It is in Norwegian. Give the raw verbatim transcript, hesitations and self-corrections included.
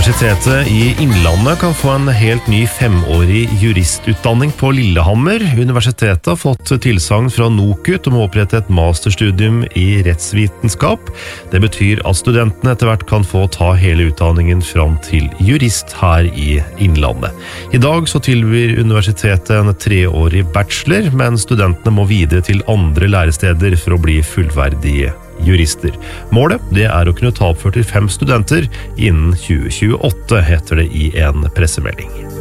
Universitetet i Innlandet kan få en helt ny femårig juristutdanning på Lillehammer. Universitetet har fått tilsagn fra NOKUT om å opprette et masterstudium i rettsvitenskap. Det betyr at studentene etter hvert kan få ta hele utdanningen fram til jurist her i Innlandet. I dag så tilbyr universitetet en treårig bachelor, men studentene må videre til andre læresteder for å bli fullverdige jurister. Målet det er å kunne ta opp førtifem studenter innen tjue tjueåtte, heter det i en pressemelding.